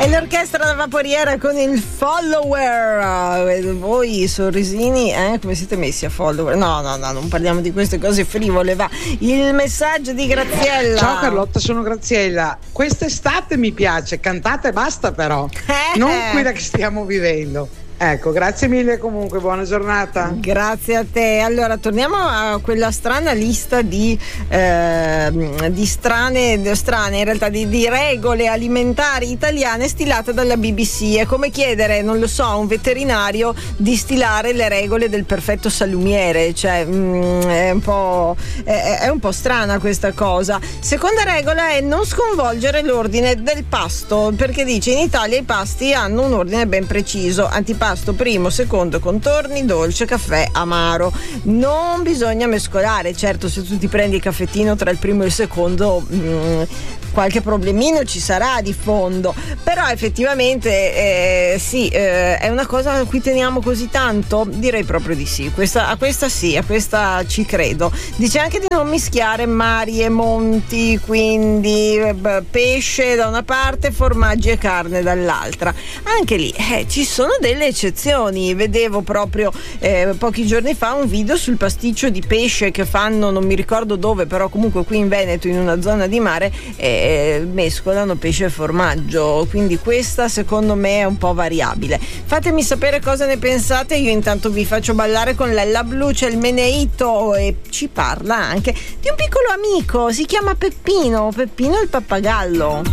È l'orchestra da Vaporiera con il Follower. Voi sorrisini, come siete messi a follower? No, non parliamo di queste cose frivole, va. Il messaggio di Graziella. Ciao Carlotta, sono Graziella. Quest'estate mi piace, cantate e basta però. Non quella che stiamo vivendo. Ecco, grazie mille comunque, buona giornata. Grazie a te. Allora, torniamo a quella strana lista di strane in realtà di regole alimentari italiane stilate dalla BBC. È come chiedere, non lo so, a un veterinario di stilare le regole del perfetto salumiere, cioè è un po' strana questa cosa. Seconda regola è non sconvolgere l'ordine del pasto, perché dice in Italia i pasti hanno un ordine ben preciso: antipasto primo, secondo, contorni, dolce, caffè, amaro. Non bisogna mescolare. Certo, se tu ti prendi il caffettino tra il primo e il secondo, qualche problemino ci sarà di fondo, però effettivamente sì, è una cosa a cui teniamo così tanto? Direi proprio di sì. A questa ci credo. Dice anche di non mischiare mari e monti, quindi pesce da una parte, formaggi e carne dall'altra. Anche lì ci sono delle eccezioni. Vedevo proprio pochi giorni fa un video sul pasticcio di pesce che fanno, non mi ricordo dove, però comunque qui in Veneto, in una zona di mare, mescolano pesce e formaggio, quindi questa secondo me è un po' variabile. Fatemi sapere cosa ne pensate. Io intanto vi faccio ballare con Lella Blu. C'è il Meneito e ci parla anche di un piccolo amico, si chiama Peppino il pappagallo.